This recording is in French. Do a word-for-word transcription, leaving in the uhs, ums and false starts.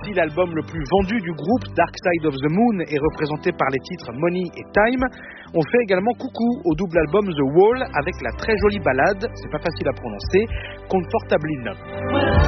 aussi l'album le plus vendu du groupe. Dark Side of the Moon est représenté par les titres Money et Time. On fait également coucou au double album The Wall avec la très jolie ballade, c'est pas facile à prononcer, Comfortably Numb.